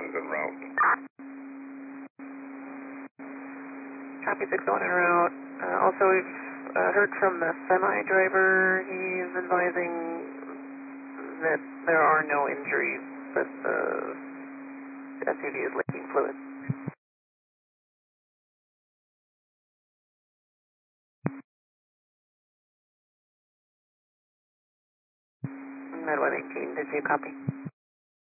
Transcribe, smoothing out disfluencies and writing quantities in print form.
1's en route. Copy 6-1 en route. Also, we've heard from the semi driver. He's advising that there are no injuries, but the SUV is leaking fluid. Med 118, did you copy?